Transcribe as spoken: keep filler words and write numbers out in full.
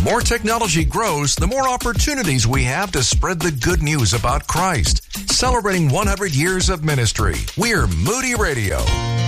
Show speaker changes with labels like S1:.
S1: The more technology grows, the more opportunities we have to spread the good news about Christ. Celebrating one hundred years of ministry, we're Moody Radio.